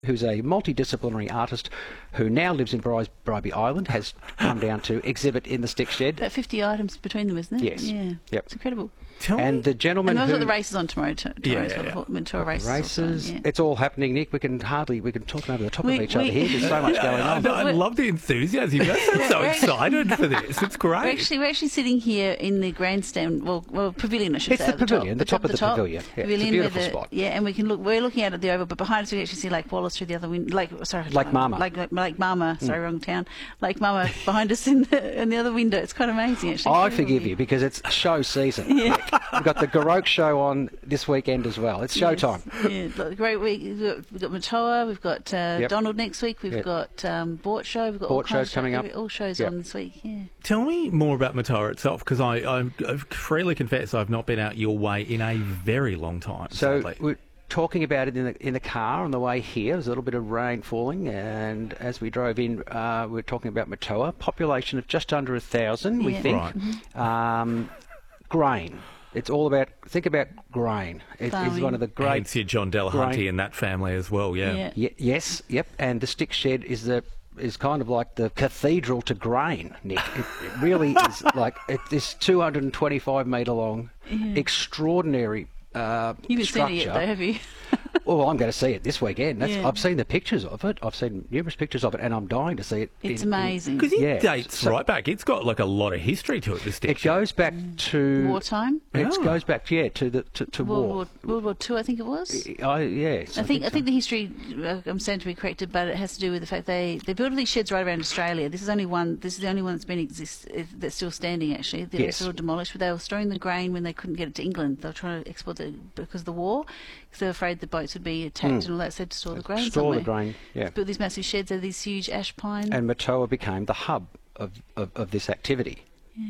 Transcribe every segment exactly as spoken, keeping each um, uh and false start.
who's a multidisciplinary artist who now lives in Bri- Bribie Island, has come down to exhibit in the Stick Shed. About fifty items between them, isn't it? Yes. Yeah. Yep. It's incredible. Tell And me. the gentleman And they've who... got the races on tomorrow. T- tomorrow Yeah. yeah. Tour races. Races, Also, yeah. it's all happening, Nick. We can hardly, we can talk over the top We- of each we- other here. There's so much going I, on. I love the enthusiasm. You guys are so We're- excited for this. It's great. We're actually, we're actually sitting here in the grandstand, well, well pavilion, I should It's say. the at the pavilion, top, the top of the pavilion. Yeah, it's a Pavilion beautiful where the- spot. Yeah, and we can look. We're looking out at the oval, but behind us we actually see Lake Wallace through the other window. Lake, sorry, Lake Mama. Lake, Lake, Lake Mama. Sorry, wrong town. Lake Mama behind us in the in the other window. It's quite amazing, actually. I forgive you because it's show season. Nick. We've got the Garok show on this weekend as well. It's showtime. Yes. Yeah, like, great week. We've got, we've got Matoa, we've got uh, Yep. Donald next week, we've Yep. got um, Bort Show, we've got Bort all kinds show's coming of, up. all shows Yep. on this week. Yeah. Tell me more about Matoa itself, because I, I, I freely confess I've not been out your way in a very long time. So sadly. we're talking about it in the in the car on the way here. There's a little bit of rain falling, and as we drove in, uh, we we're talking about Matoa. Population of just under a thousand, we Yeah. think. Right. Um, grain. It's all about, think about grain. It is Farming. one of the great... Hence your John Delahunty Great. and that family as well, yeah. Yeah. Ye- yes, yep. And the Stick Shed is the is kind of like the cathedral to grain, Nick. It, it really is like it, this two hundred twenty-five metre long, extraordinary uh, You haven't structure. seen it yet, though, have you? Well, I'm going to see it this weekend. That's, Yeah. I've seen the pictures of it. I've seen numerous pictures of it, and I'm dying to see it. It's in- in- amazing. Because it Yeah, dates so- right back. It's got like a lot of history to it, the stick. It goes back to Wartime? It Oh. goes back, yeah, to the to, to World war. War, World War Two, I think it was. I, yes, I think I so. think the history. Uh, I'm saying to be corrected, but it has to do with the fact they they built all these sheds right around Australia. This is only one. This is the only one that's been exist uh, that's still standing. Actually, the Yes. rest are all demolished. But they were storing the grain when they couldn't get it to England. They were trying to export it because of the war, because they were afraid the boats would be attacked and all that. So to store the grain Store somewhere. the grain, yeah. Built these massive sheds out of these huge ash pine. And Matoa became the hub of, of, of this activity.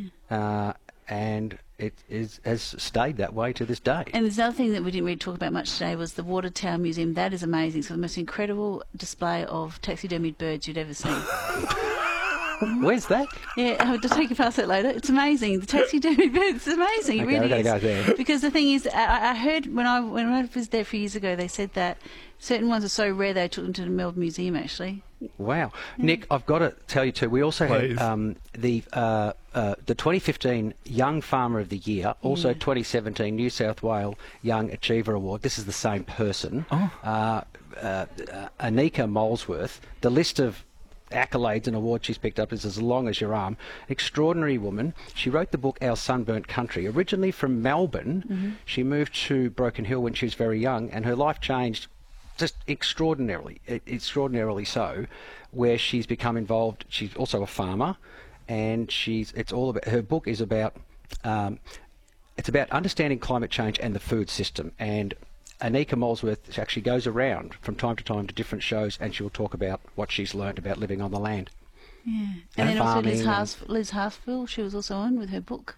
Uh, and it is has stayed that way to this day. And there's another thing that we didn't really talk about much today was the Watertown Museum. That is amazing. It's the most incredible display of taxidermied birds you'd ever seen. Where's that? Yeah, I'll just take you past that later. It's amazing. The taxidermy birds, it's amazing. It Okay, really I've gotta is. go there. Because the thing is, I, I heard when I when I was there a few years ago, they said that certain ones are so rare they took them to the Melbourne Museum actually. Wow. Nick, I've got to tell you too, we also Please. had um, the uh, uh, the twenty fifteen Young Farmer of the Year, also Yeah. twenty seventeen New South Wales Young Achiever Award. This is the same person. Oh. Uh, uh, uh, Anika Molesworth. The list of accolades and awards she's picked up is as long as your arm. Extraordinary woman. She wrote the book Our Sunburnt Country. Originally from Melbourne, Mm-hmm. she moved to Broken Hill when she was very young, and her life changed just extraordinarily, e- extraordinarily so, where she's become involved. She's also a farmer, and she's. It's all about. Her book is about. Um, it's about understanding climate change and the food system. And Anika Molesworth actually goes around from time to time to different shows, and she'll talk about what she's learned about living on the land. Yeah. And And then also Liz, farming Hars- Liz Harsfield, she was also on with her book.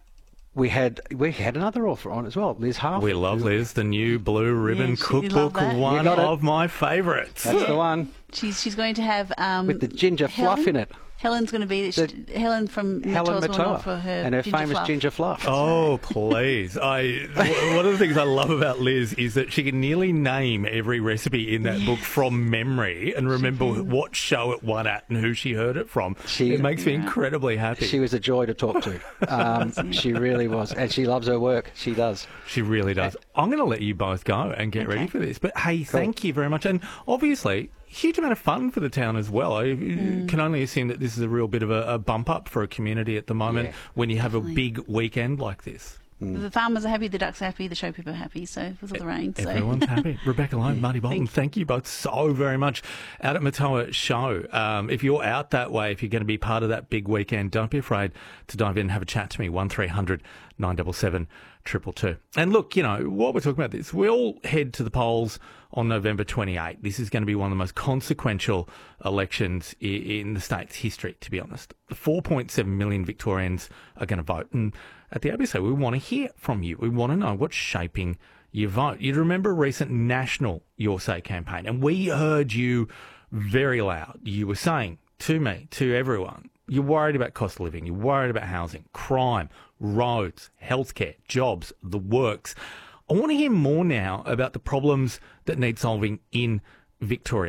We had we had another author on as well, Liz Harf. We love Liz, the new Blue Ribbon Yeah, she- you love cookbook, that. You one got it. of my favourites. That's the one She's she's going to have um, with the ginger fluff Helen? in it. Helen's going to be The- Helen from Helen Matoa's going on Matoa for her and her ginger famous fluff. ginger fluff. Oh, please. I w- one of the things I love about Liz is that she can nearly name every recipe in that book from memory and remember what show it won at and who she heard it from. She- it makes me Yeah. incredibly happy. She was a joy to talk to. Um, she really was, and she loves her work. She does. She really does. I'm going to let you both go and get ready Okay. for this. But hey, thank you very much. And obviously, huge amount of fun for the town as well. I can only assume that this is a real bit of a, a bump up for a community at the moment Yeah. when you have a Definitely. big weekend like this. The farmers are happy, the ducks are happy, the show people are happy. So with all the rain, so Everyone's happy. Rebecca Lone, Marty Bolton, thank you both so very much. Out at Matoa Show, um, if you're out that way, if you're going to be part of that big weekend, don't be afraid to dive in and have a chat to me, one three hundred nine seven seven two two two. And look, you know, what we're talking about this, we all head to the polls on November twenty-eighth. This is going to be one of the most consequential elections i- in the state's history, to be honest. four point seven million Victorians are going to vote. And at the A B C, we want to hear from you. We want to know what's shaping your vote. You remember a recent national Your Say campaign, and we heard you very loud. You were saying to me, to everyone, you're worried about cost of living, you're worried about housing, crime, roads, healthcare, jobs, the works. I want to hear more now about the problems that need solving in Victoria.